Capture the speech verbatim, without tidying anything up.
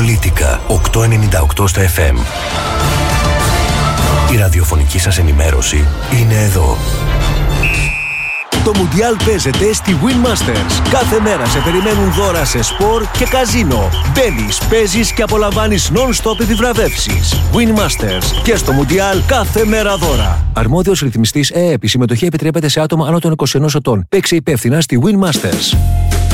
Πολίτικα οκτακόσια ενενήντα οκτώ στα εφ εμ. Η ραδιοφωνική σας ενημέρωση είναι εδώ. Το Μουντιάλ παίζεται στη Win Masters. Κάθε μέρα σε περιμένουν δώρα σε σπορ και καζίνο. Μπαίνεις, παίζεις και απολαμβάνεις non-stop επιβραβεύσεις. Win Masters. Και στο Μουντιάλ κάθε μέρα δώρα. Αρμόδιος ρυθμιστής ΕΕΠ. Η συμμετοχή επιτρέπεται σε άτομα άνω των είκοσι ενός ετών. Παίξε υπεύθυνα στη Win Masters.